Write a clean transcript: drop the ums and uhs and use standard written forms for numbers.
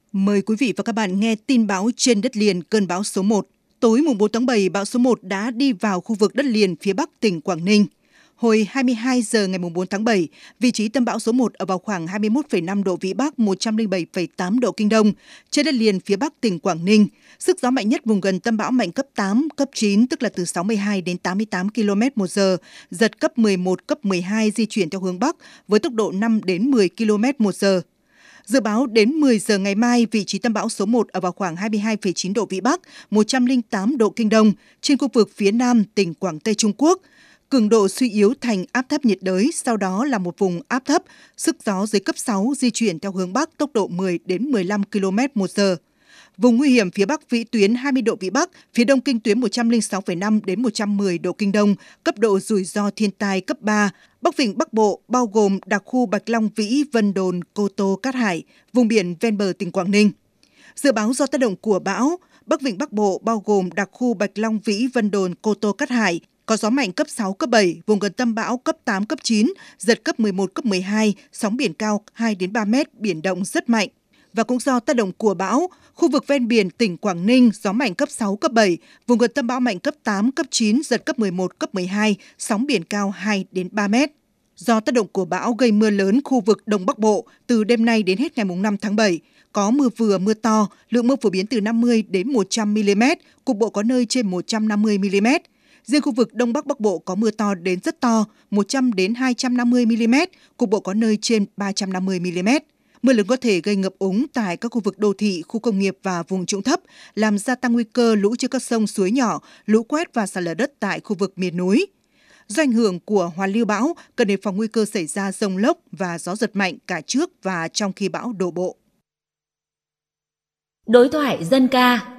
Mời quý vị và các bạn nghe tin bão trên đất liền cơn bão số 1. Tối mùng 4 tháng 7, bão số 1 đã đi vào khu vực đất liền phía Bắc tỉnh Quảng Ninh. Hồi 22 giờ ngày mùng 4 tháng 7, vị trí tâm bão số 1 ở vào khoảng 21,5 độ Vĩ Bắc, 107,8 độ Kinh Đông, trên đất liền phía Bắc tỉnh Quảng Ninh. Sức gió mạnh nhất vùng gần tâm bão mạnh cấp 8, cấp 9, tức là từ 62 đến 88 km/h, giật cấp 11, cấp 12 di chuyển theo hướng Bắc với tốc độ 5 đến 10 km/h. Dự báo đến 10 giờ ngày mai, vị trí tâm bão số 1 ở vào khoảng 22,9 độ Vĩ Bắc, 108 độ Kinh Đông, trên khu vực phía Nam tỉnh Quảng Tây Trung Quốc. Cường độ suy yếu thành áp thấp nhiệt đới, sau đó là một vùng áp thấp, sức gió dưới cấp 6 di chuyển theo hướng Bắc, tốc độ 10 đến 15 km/h. Vùng nguy hiểm phía Bắc vĩ tuyến 20 độ Vĩ Bắc, phía Đông kinh tuyến 106,5 đến 110 độ Kinh Đông, cấp độ rủi ro thiên tai cấp 3. Bắc Vịnh Bắc Bộ bao gồm đặc khu Bạch Long Vĩ, Vân Đồn, Cô Tô, Cát Hải, vùng biển ven bờ tỉnh Quảng Ninh. Dự báo do tác động của bão, Bắc Vịnh Bắc Bộ bao gồm đặc khu Bạch Long Vĩ, Vân Đồn, Cô Tô, Cát Hải, có gió mạnh cấp 6, cấp 7, vùng gần tâm bão cấp 8, cấp 9, giật cấp 11, cấp 12, sóng biển cao 2 đến 3 mét, biển động rất mạnh. Và cũng do tác động của bão, khu vực ven biển tỉnh Quảng Ninh gió mạnh cấp 6, cấp 7, vùng gần tâm bão mạnh cấp 8, cấp 9, giật cấp 11, cấp 12, sóng biển cao 2 đến 3 mét. Do tác động của bão gây mưa lớn khu vực Đông Bắc Bộ từ đêm nay đến hết ngày 5 tháng 7, có mưa vừa mưa to, lượng mưa phổ biến từ 50 đến 100 mm, cục bộ có nơi trên 150 mm. Riêng khu vực Đông Bắc Bắc Bộ có mưa to đến rất to, 100 đến 250 mm, cục bộ có nơi trên 350 mm. Mưa lớn có thể gây ngập úng tại các khu vực đô thị, khu công nghiệp và vùng trũng thấp, làm gia tăng nguy cơ lũ trên các sông suối nhỏ, lũ quét và sạt lở đất tại khu vực miền núi. Do ảnh hưởng của hoàn lưu bão, cần đề phòng nguy cơ xảy ra dông lốc và gió giật mạnh cả trước và trong khi bão đổ bộ. Đối thoại dân ca.